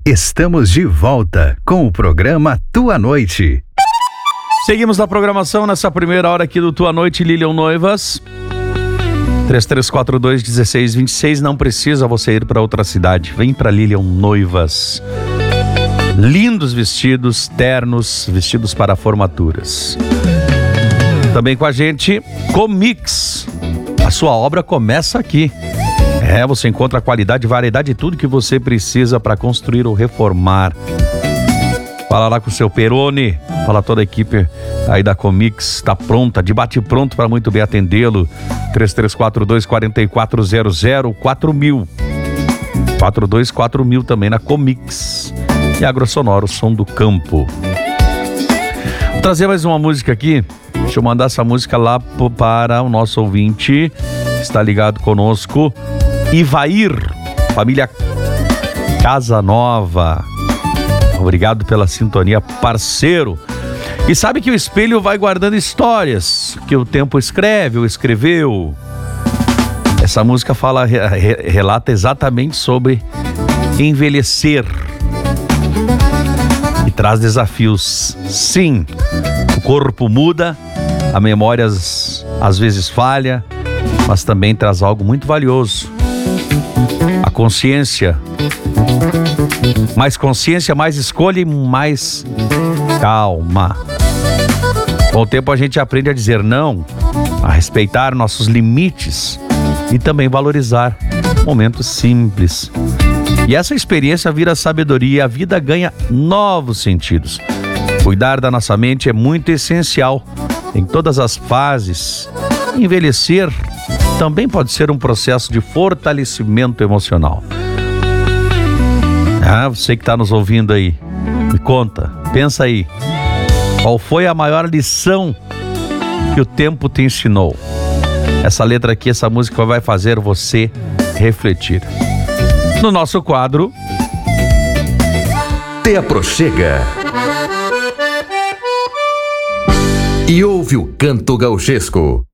Estamos de volta com o programa Tua Noite. Seguimos na programação nessa primeira hora aqui do Tua Noite, Lilian Noivas. 3342-1626. Não precisa você ir para outra cidade. Vem para Lilian Noivas. Lindos vestidos, ternos, vestidos para formaturas. Também com a gente, Comix. A sua obra começa aqui. Você encontra qualidade, variedade e tudo que você precisa para construir ou reformar. Fala lá com o seu Peroni. Fala toda a equipe aí da Comix. Está pronta, de bate-pronto para muito bem atendê-lo. 3342-4400, 4000. 424000 também na Comix. E Agrosonoro, som do campo. Vou trazer mais uma música aqui. Deixa eu mandar essa música lá para o nosso ouvinte que está ligado conosco. Ivair, família Casa Nova. Obrigado pela sintonia, parceiro. E sabe que o espelho vai guardando histórias que o tempo escreve ou escreveu. Essa música relata exatamente sobre envelhecer. E traz desafios. Sim, o corpo muda, a memória às vezes falha, mas também traz algo muito valioso. A consciência. Mais consciência, mais escolha e mais calma. Com o tempo a gente aprende a dizer não, a respeitar nossos limites e também valorizar momentos simples. E essa experiência vira sabedoria e a vida ganha novos sentidos. Cuidar da nossa mente é muito essencial em todas as fases. Envelhecer também pode ser um processo de fortalecimento emocional. Você que está nos ouvindo aí, me conta, pensa aí, qual foi a maior lição que o tempo te ensinou? Essa letra aqui, essa música vai fazer você refletir. No nosso quadro Te aproxega e ouve o canto gauchesco.